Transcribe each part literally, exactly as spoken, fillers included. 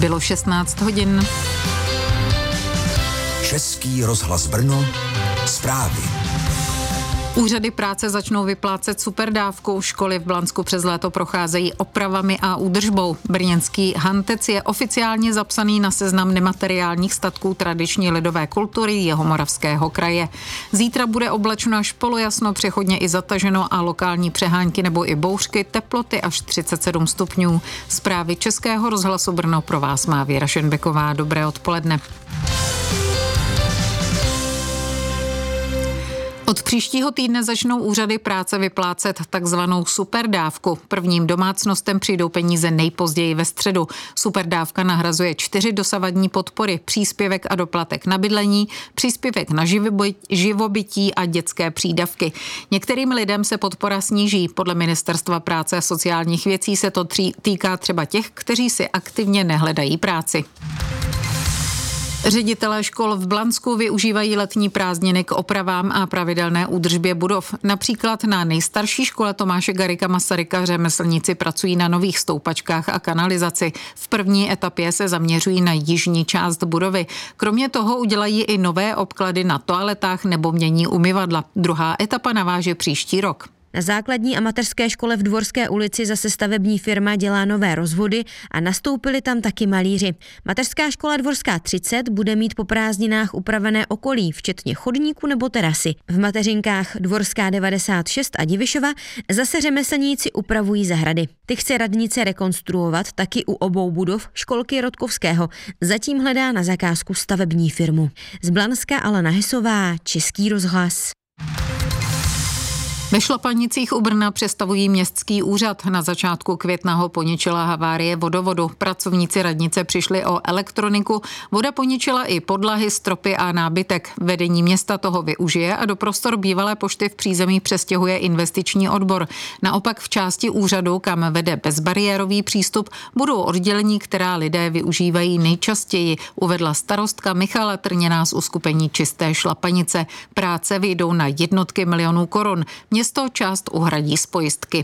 Bylo šestnáct hodin. Český rozhlas Brno, zprávy. Úřady práce začnou vyplácet superdávku. Školy v Blansku přes léto procházejí opravami a údržbou. Brněnský Hantec je oficiálně zapsaný na seznam nemateriálních statků tradiční lidové kultury Jihomoravského kraje. Zítra bude oblačno až polojasno, přechodně i zataženo a lokální přehánky nebo i bouřky, teploty až třicet sedm stupňů. Zprávy Českého rozhlasu Brno pro vás má Věra Šenbeková. Dobré odpoledne. Od příštího týdne začnou úřady práce vyplácet takzvanou superdávku. Prvním domácnostem přijdou peníze nejpozději ve středu. Superdávka nahrazuje čtyři dosavadní podpory: příspěvek a doplatek na bydlení, příspěvek na živobytí a dětské přídavky. Některým lidem se podpora sníží. Podle Ministerstva práce a sociálních věcí se to týká třeba těch, kteří si aktivně nehledají práci. Ředitelé škol v Blansku využívají letní prázdniny k opravám a pravidelné údržbě budov. Například na nejstarší škole Tomáše Garrigua Masaryka řemeslníci pracují na nových stoupačkách a kanalizaci. V první etapě se zaměřují na jižní část budovy. Kromě toho udělají i nové obklady na toaletách nebo mění umyvadla. Druhá etapa naváže příští rok. Na základní a mateřské škole v Dvorské ulici zase stavební firma dělá nové rozvody a nastoupili tam taky malíři. Mateřská škola Dvorská třicet bude mít po prázdninách upravené okolí, včetně chodníku nebo terasy. V mateřinkách Dvorská devadesát šest a Divišova zase řemeslníci upravují zahrady. Ty chce radnice rekonstruovat taky u obou budov školky Rodkovského. Zatím hledá na zakázku stavební firmu. Z Blanska Alena Hesová, Český rozhlas. Ve Šlapanicích u Brna přestavují městský úřad. Na začátku května ho poničila havárie vodovodu. Pracovníci radnice přišli o elektroniku. Voda poničila i podlahy, stropy a nábytek. Vedení města toho využije a do prostor bývalé pošty v přízemí přestěhuje investiční odbor. Naopak v části úřadu, kam vede bezbariérový přístup, budou oddělení, která lidé využívají nejčastěji, uvedla starostka Michala Trněná z uskupení Čisté Šlapanice. Práce vyjdou na jednotky milionů korun. Město část uhradí z pojistky.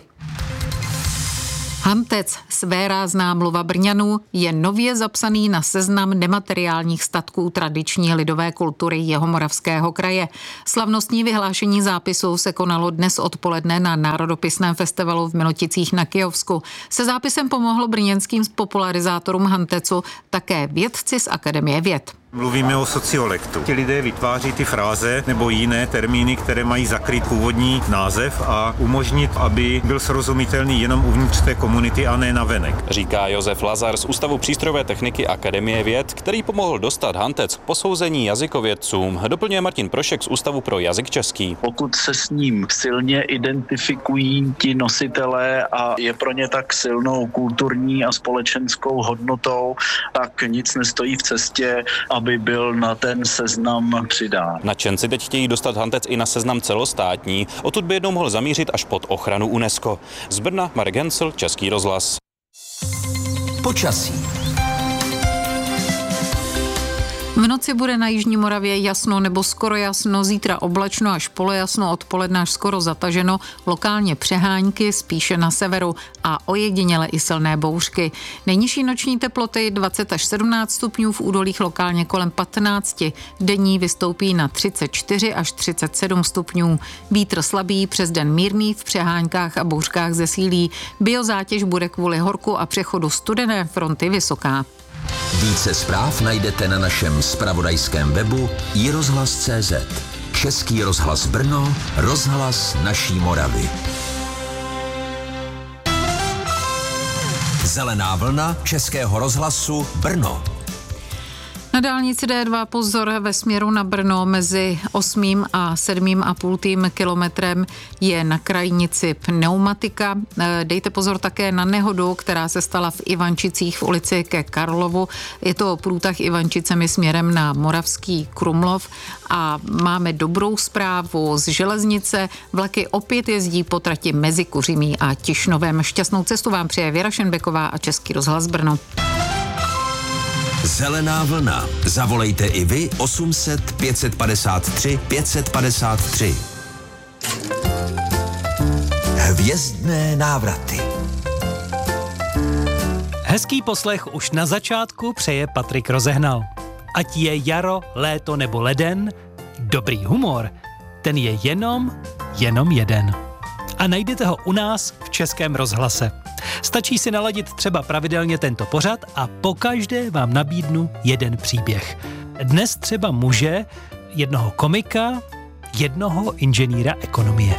Hantec, svérázná mluva Brňanů, je nově zapsaný na seznam nemateriálních statků tradiční lidové kultury Jihomoravského kraje. Slavnostní vyhlášení zápisu se konalo dnes odpoledne na Národopisném festivalu v Miloticích na Kyjovsku. Se zápisem pomohlo brněnským popularizátorům Hantecu také vědci z Akademie věd. Mluvíme o sociolektu. Ti lidé vytváří ty fráze nebo jiné termíny, které mají zakrýt původní název a umožnit, aby byl srozumitelný jenom uvnitř té komunity a ne navenek. Říká Josef Lazar z Ústavu přístrojové techniky Akademie věd, který pomohl dostat Hantec k posouzení jazykovědcům. Doplňuje Martin Prošek z Ústavu pro jazyk český. Pokud se s ním silně identifikují ti nositelé a je pro ně tak silnou kulturní a společenskou hodnotou, tak nic nestojí v cestě, aby byl na ten seznam přidán. Nadšenci teď chtějí dostat Hantec i na seznam celostátní, odtud by jednou mohl zamířit až pod ochranu UNESCO. Z Brna Marek Hensl, Český rozhlas. Počasí. V noci bude na jižní Moravě jasno nebo skoro jasno, zítra oblačno až polojasno, odpoledne až skoro zataženo, lokálně přehánky spíše na severu a ojediněle i silné bouřky. Nejnižší noční teploty dvacet až sedmnáct stupňů, v údolích lokálně kolem patnáct, denní vystoupí na třicet čtyři až třicet sedm stupňů. Vítr slabý, přes den mírný, v přeháňkách a bouřkách zesílí. Biozátěž bude kvůli horku a přechodu studené fronty vysoká. Více zpráv najdete na našem zpravodajském webu i rozhlas tečka cé zet. Český rozhlas Brno, rozhlas naší Moravy. Zelená vlna Českého rozhlasu Brno. Na dálnici dé dva pozor ve směru na Brno mezi osmým a sedmým a půl kilometrem je na krajnici pneumatika. Dejte pozor také na nehodu, která se stala v Ivančicích v ulici ke Karlovu. Je to průtah Ivančicemi směrem na Moravský Krumlov a máme dobrou zprávu z železnice. Vlaky opět jezdí po trati mezi Kuřimí a Tišnovem. Šťastnou cestu vám přeje Věra Šenbeková a Český rozhlas Brno. Zelená vlna. Zavolejte i vy osm set pět set padesát tři pět set padesát tři. Hvězdné návraty. Hezký poslech už na začátku přeje Patrik Rozehnal. Ať je jaro, léto nebo leden, dobrý humor, ten je jenom, jenom jeden. A najdete ho u nás v Českém rozhlase. Stačí si naladit třeba pravidelně tento pořad a pokaždé vám nabídnu jeden příběh. Dnes třeba muže, jednoho komika, jednoho inženýra ekonomie.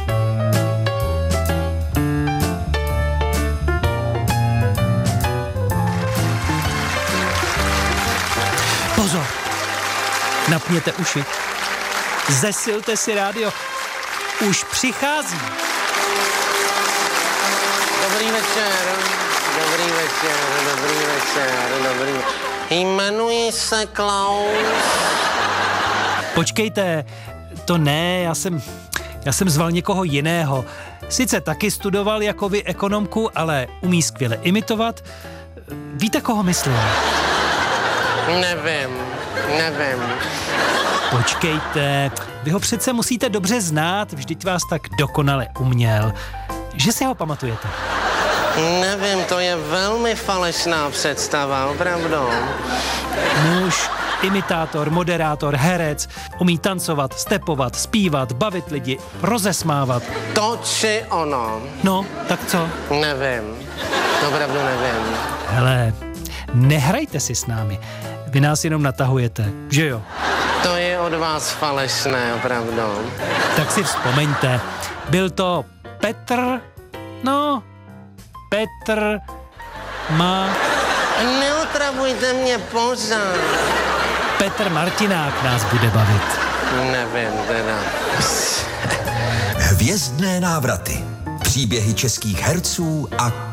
Pozor! Napněte uši. Zesilte si rádio. Už přichází. Dobrý večer, dobrý večer, dobrý večer, dobrý večer. Jmenuji se Klaus. Počkejte, to ne, já jsem, já jsem zval někoho jiného. Sice taky studoval jako vy ekonomku, ale umí skvěle imitovat. Víte, koho myslím? Nevím, nevím. Počkejte, vy ho přece musíte dobře znát, vždyť vás tak dokonale uměl. Že si ho pamatujete? Nevím, to je velmi falešná představa, opravdu. Muž, imitátor, moderátor, herec, umí tancovat, stepovat, zpívat, bavit lidi, rozesmávat. To či ono. No, tak co? Nevím, opravdu nevím. Hele, nehrajte si s námi. Vy nás jenom natahujete, že jo? To je od vás falešné, opravdu. Tak si vzpomeňte, byl to Petr, no, Petr má... Neotravujte mě pořád. Petr Martinák nás bude bavit. Nevím, teda. Hvězdné návraty. Příběhy českých herců a